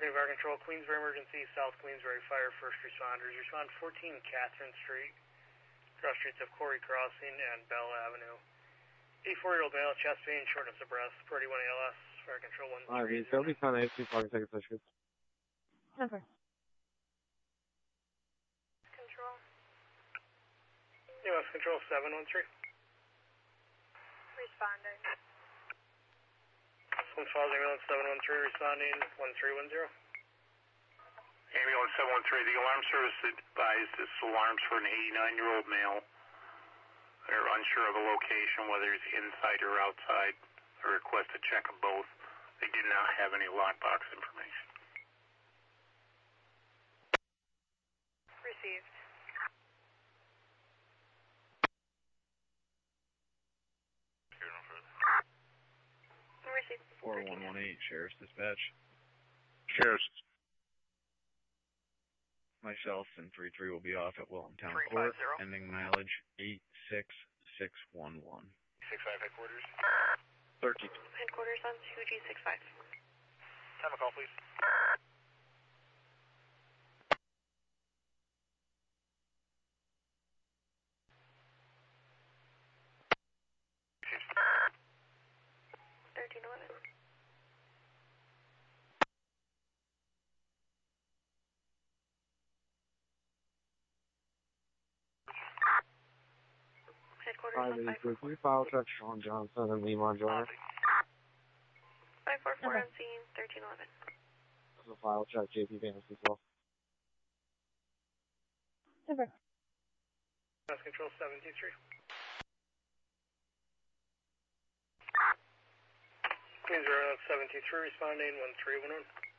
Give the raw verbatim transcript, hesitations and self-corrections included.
Working Fire Control, Queensbury Emergency, South Queensbury Fire, first responders. Respond fourteen Catherine Street, cross streets of Corey Crossing and Bell Avenue. eighty-four-year-old male, chest pain, shortness of breath, forty-one A L S, Fire Control one. Alright, they'll be kind of eighteen, five seconds, second. Over. Control. U S Control seven one three. Responding. One falls ambulance seven one three responding one three one zero. Ambulance seven one three, the alarm service advised this alarms for an eighty-nine-year-old male. They're unsure of a location, whether it's inside or outside. They request a check of both. They did not have any lockbox information. Received. Here, no further. Received. four one one eight, Sheriff's Dispatch. Sheriff's. Myself and three three will be off at Wilton Town three Court, five zero. ending mileage eight six six one one. six five headquarters. thirty-two. Headquarters on two G six five. Time a call, please. thirteen eleven. Headquarters Alright, on five four four. three file check, Sean Johnson and Lemon Joyner. five four four Okay. on scene, thirteen eleven. This is a file check, J P Vance as well. Over. U S Control seven two three. Queensbury seven two three responding one three one one.